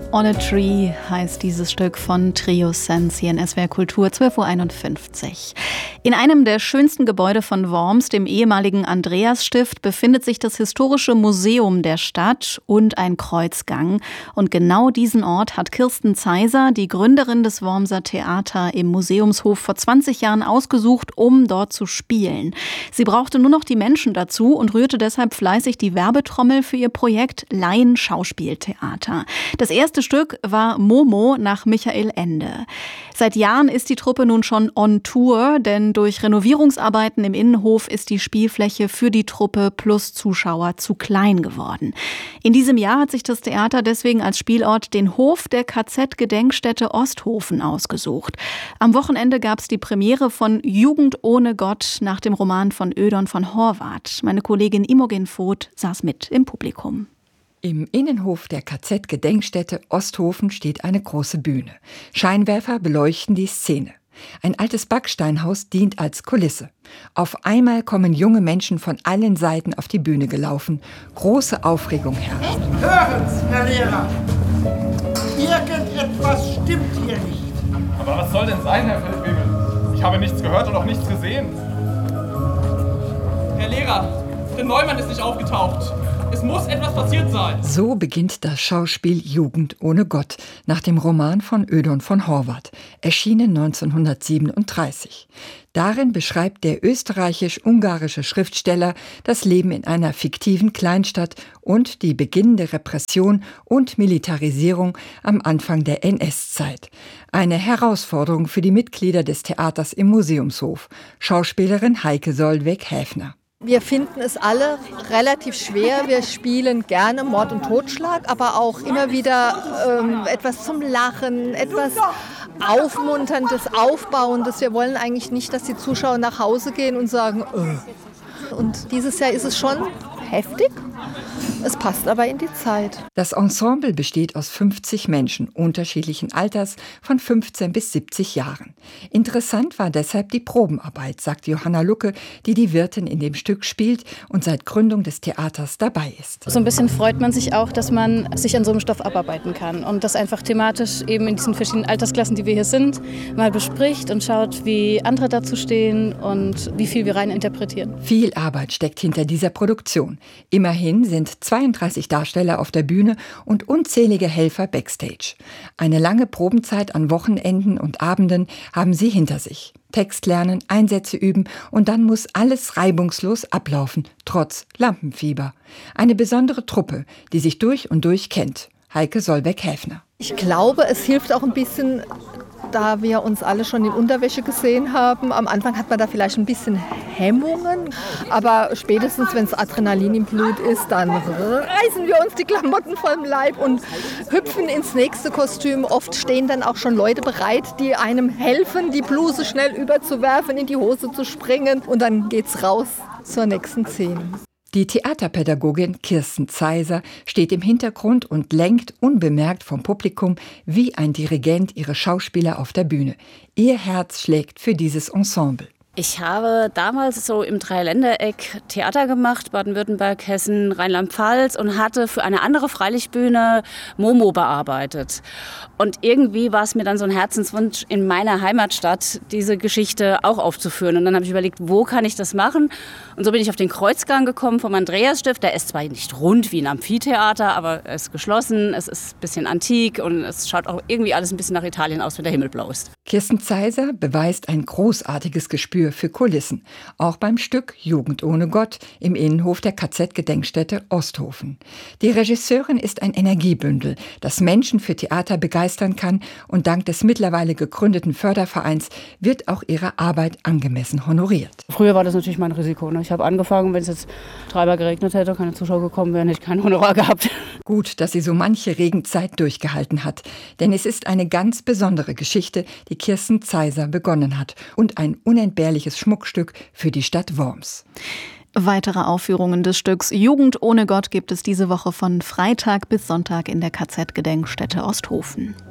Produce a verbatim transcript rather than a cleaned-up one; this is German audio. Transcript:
On a Tree heißt dieses Stück von Trio Sense hier in S W R Kultur, zwölf Uhr einundfünfzig. In einem der schönsten Gebäude von Worms, dem ehemaligen Andreasstift, befindet sich das historische Museum der Stadt und ein Kreuzgang. Und genau diesen Ort hat Kirsten Zeiser, die Gründerin des Wormser Theater, im Museumshof vor zwanzig Jahren ausgesucht, um dort zu spielen. Sie brauchte nur noch die Menschen dazu und rührte deshalb fleißig die Werbetrommel für ihr Projekt Laien-Schauspieltheater. Das erste Stück war Momo nach Michael Ende. Seit Jahren ist die Truppe nun schon on Tour, denn durch Renovierungsarbeiten im Innenhof ist die Spielfläche für die Truppe plus Zuschauer zu klein geworden. In diesem Jahr hat sich das Theater deswegen als Spielort den Hof der K Z-Gedenkstätte Osthofen ausgesucht. Am Wochenende gab es die Premiere von Jugend ohne Gott nach dem Roman von Ödon von Horvath. Meine Kollegin Imogen Voth saß mit im Publikum. Im Innenhof der K Z-Gedenkstätte Osthofen steht eine große Bühne. Scheinwerfer beleuchten die Szene. Ein altes Backsteinhaus dient als Kulisse. Auf einmal kommen junge Menschen von allen Seiten auf die Bühne gelaufen. Große Aufregung herrscht. Hören's, Herr Lehrer! Irgendetwas stimmt hier nicht. Aber was soll denn sein, Herr Feldwebel? Ich habe nichts gehört und auch nichts gesehen. Herr Lehrer, der Neumann ist nicht aufgetaucht. Es muss etwas passiert sein. So beginnt das Schauspiel Jugend ohne Gott nach dem Roman von Ödon von Horvath, erschienen neunzehnhundertsiebenunddreißig. Darin beschreibt der österreichisch-ungarische Schriftsteller das Leben in einer fiktiven Kleinstadt und die beginnende Repression und Militarisierung am Anfang der N S-Zeit. Eine Herausforderung für die Mitglieder des Theaters im Museumshof, Schauspielerin Heike Solveig-Häfner. Wir finden es alle relativ schwer. Wir spielen gerne Mord und Totschlag, aber auch immer wieder ähm, etwas zum Lachen, etwas Aufmunterndes, Aufbauendes. Wir wollen eigentlich nicht, dass die Zuschauer nach Hause gehen und sagen, äh. Und dieses Jahr ist es schon heftig. Es passt aber in die Zeit. Das Ensemble besteht aus fünfzig Menschen unterschiedlichen Alters von fünfzehn bis siebzig Jahren. Interessant war deshalb die Probenarbeit, sagt Johanna Lucke, die die Wirtin in dem Stück spielt und seit Gründung des Theaters dabei ist. So ein bisschen freut man sich auch, dass man sich an so einem Stoff abarbeiten kann und das einfach thematisch eben in diesen verschiedenen Altersklassen, die wir hier sind, mal bespricht und schaut, wie andere dazu stehen und wie viel wir rein interpretieren. Viel Arbeit steckt hinter dieser Produktion. Immerhin sind zweiunddreißig Darsteller auf der Bühne und unzählige Helfer backstage. Eine lange Probenzeit an Wochenenden und Abenden haben sie hinter sich. Text lernen, Einsätze üben und dann muss alles reibungslos ablaufen, trotz Lampenfieber. Eine besondere Truppe, die sich durch und durch kennt. Heike Solveig-Häfner. Ich glaube, es hilft auch ein bisschen, da wir uns alle schon in Unterwäsche gesehen haben. Am Anfang hat man da vielleicht ein bisschen Hemmungen, aber spätestens, wenn es Adrenalin im Blut ist, dann reißen wir uns die Klamotten vom Leib und hüpfen ins nächste Kostüm. Oft stehen dann auch schon Leute bereit, die einem helfen, die Bluse schnell überzuwerfen, in die Hose zu springen und dann geht's raus zur nächsten Szene. Die Theaterpädagogin Kirsten Zeiser steht im Hintergrund und lenkt unbemerkt vom Publikum wie ein Dirigent ihre Schauspieler auf der Bühne. Ihr Herz schlägt für dieses Ensemble. Ich habe damals so im Dreiländereck Theater gemacht, Baden-Württemberg, Hessen, Rheinland-Pfalz und hatte für eine andere Freilichtbühne Momo bearbeitet. Und irgendwie war es mir dann so ein Herzenswunsch, in meiner Heimatstadt diese Geschichte auch aufzuführen. Und dann habe ich überlegt, wo kann ich das machen? Und so bin ich auf den Kreuzgang gekommen vom Andreasstift. Der ist zwar nicht rund wie ein Amphitheater, aber er ist geschlossen, es ist ein bisschen antik und es schaut auch irgendwie alles ein bisschen nach Italien aus, wenn der Himmel blau ist. Kirsten Zeiser beweist ein großartiges Gespür für Kulissen, auch beim Stück Jugend ohne Gott im Innenhof der K Z-Gedenkstätte Osthofen. Die Regisseurin ist ein Energiebündel, das Menschen für Theater begeistern kann und dank des mittlerweile gegründeten Fördervereins wird auch ihre Arbeit angemessen honoriert. Früher war das natürlich mein Risiko. Ne? Ich habe angefangen, wenn es jetzt dreimal geregnet hätte, keine Zuschauer gekommen wären, hätte ich kein Honorar gehabt. Gut, dass sie so manche Regenzeit durchgehalten hat, denn es ist eine ganz besondere Geschichte, die Kirsten Zeiser begonnen hat und ein unentbehrliches Schmuckstück für die Stadt Worms. Weitere Aufführungen des Stücks Jugend ohne Gott gibt es diese Woche von Freitag bis Sonntag in der K Z-Gedenkstätte Osthofen.